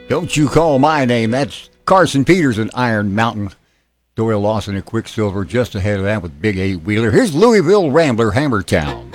Don't you call my name. That's Carson Peters and Iron Mountain. Doyle Lawson and Quicksilver just ahead of that with Big 8-Wheeler. Here's Louisville Rambler, Hammertown.